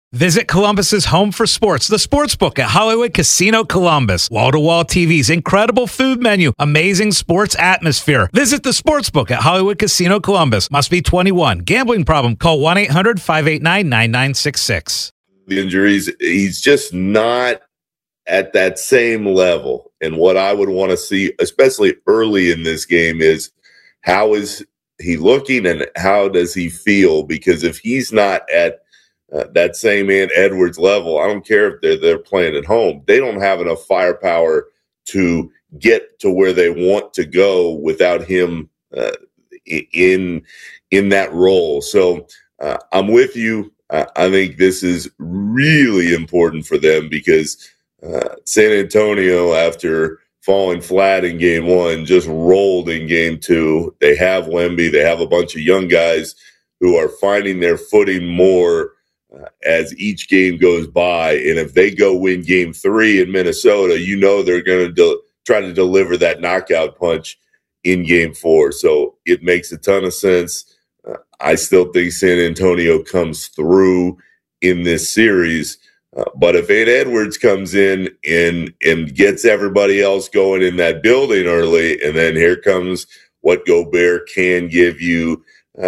Visit Columbus's home for sports, the Sportsbook at Hollywood Casino Columbus. Wall-to-wall TVs, incredible food menu, amazing sports atmosphere. Visit the Sportsbook at Hollywood Casino Columbus. Must be 21. Gambling problem? Call 1-800-589-9966. The injuries, he's just not at that same level. And what I would want to see, especially early in this game, is how is he looking and how does he feel? Because if he's not at that same Ant Edwards level, I don't care if they're playing at home, they don't have enough firepower to get to where they want to go without him in that role. So I'm with you. I think this is really important for them because San Antonio, after falling flat in game one, just rolled in game two. They have Wemby. They have a bunch of young guys who are finding their footing more as each game goes by. And if they go win game three in Minnesota, you know they're going to try to deliver that knockout punch in game four. So it makes a ton of sense. I still think San Antonio comes through in this series. But if Ant Edwards comes in and gets everybody else going in that building early, and then here comes what Gobert can give you,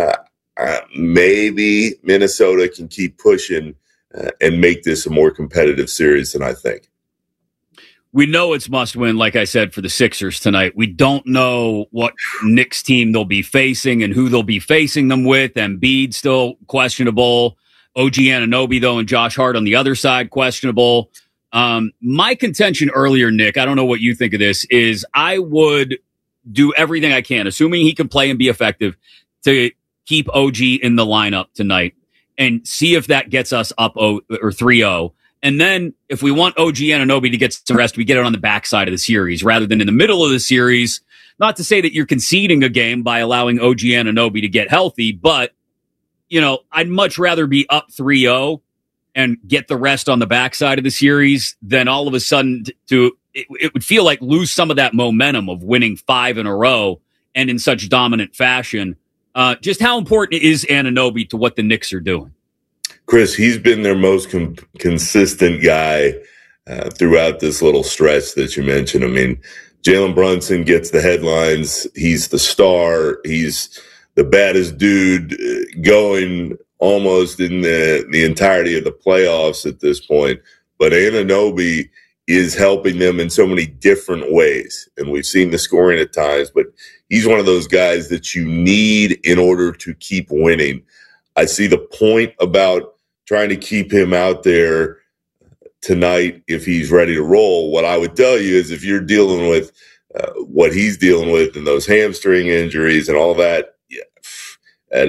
maybe Minnesota can keep pushing and make this a more competitive series than I think. We know it's must win, like I said, for the Sixers tonight. We don't know what Knicks team they'll be facing and who they'll be facing them with. Embiid still questionable. OG Anunoby, though, and Josh Hart on the other side, questionable. My contention earlier, Nick, I don't know what you think of this, is I would do everything I can, assuming he can play and be effective, to keep OG in the lineup tonight and see if that gets us up or 3-0. And then if we want OG Anunoby to get some rest, we get it on the backside of the series rather than in the middle of the series. Not to say that you're conceding a game by allowing OG Anunoby to get healthy, but, you know, I'd much rather be up 3-0 and get the rest on the backside of the series than all of a sudden it would feel like lose some of that momentum of winning 5 in a row and in such dominant fashion. Just how important is Anunoby to what the Knicks are doing? Chris, he's been their most consistent guy throughout this little stretch that you mentioned. I mean, Jalen Brunson gets the headlines. He's the star. He's the baddest dude going almost in the entirety of the playoffs at this point. But Anunoby is helping them in so many different ways. And we've seen the scoring at times, but he's one of those guys that you need in order to keep winning. I see the point about trying to keep him out there tonight if he's ready to roll. What I would tell you is if you're dealing with what he's dealing with and those hamstring injuries and all that, yeah, that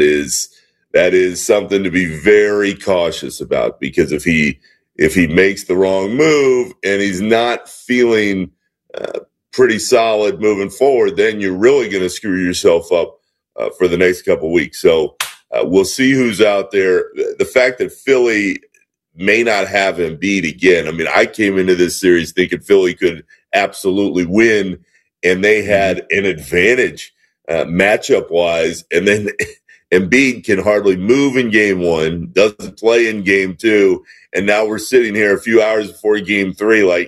is something to be very cautious about, because if he makes the wrong move and he's not feeling pretty solid moving forward, then you're really going to screw yourself up for the next couple of weeks. So we'll see who's out there. The fact that Philly may not have Embiid again. I mean, I came into this series thinking Philly could absolutely win, and they had an advantage matchup-wise. And then Embiid can hardly move in game one, doesn't play in game two, and now we're sitting here a few hours before game three like,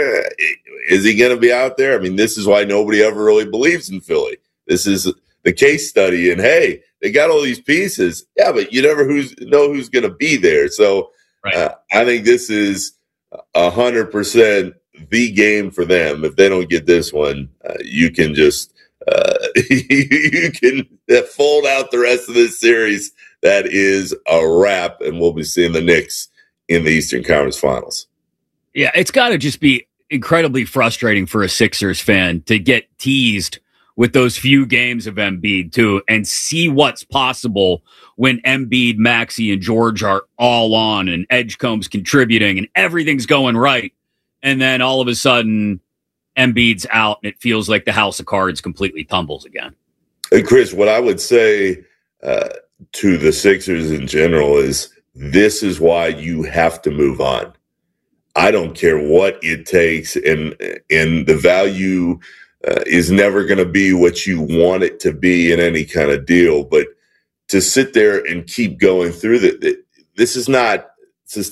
is he going to be out there? I mean, this is why nobody ever really believes in Philly. This is the case study, and hey, they got all these pieces. Yeah, but you never know who's going to be there. So right. I think this is 100% the game for them. If they don't get this one, you can just you can fold out the rest of this series. That is a wrap, and we'll be seeing the Knicks in the Eastern Conference Finals. Yeah, it's got to just be incredibly frustrating for a Sixers fan to get teased with those few games of Embiid, too, and see what's possible when Embiid, Maxey, and George are all on and Edgecombe's contributing and everything's going right. And then all of a sudden, Embiid's out and it feels like the house of cards completely tumbles again. Hey, Chris, what I would say to the Sixers in general is this is why you have to move on. I don't care what it takes, and the value is never going to be what you want it to be in any kind of deal. But to sit there and keep going through this is not